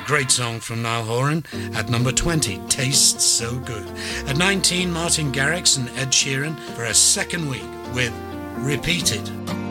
great song from Niall Horan. At number 20, Tastes So Good. At 19, Martin Garrix and Ed Sheeran for a second week with Repeated.